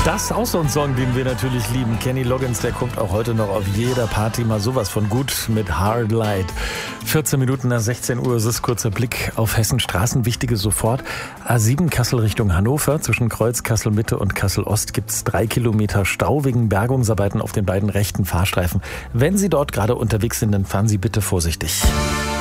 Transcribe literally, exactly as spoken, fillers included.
Das ist auch so ein Song, den wir natürlich lieben. Kenny Loggins, der kommt auch heute noch auf jeder Party mal sowas von gut mit Hard Light. vierzehn Minuten nach sechzehn Uhr ist es kurzer Blick auf Hessen Straßen. Wichtige sofort. A sieben Kassel Richtung Hannover. Zwischen Kreuz Kassel Mitte und Kassel Ost gibt es drei Kilometer Stau wegen Bergungsarbeiten auf den beiden rechten Fahrstreifen. Wenn Sie dort gerade unterwegs sind, dann fahren Sie bitte vorsichtig.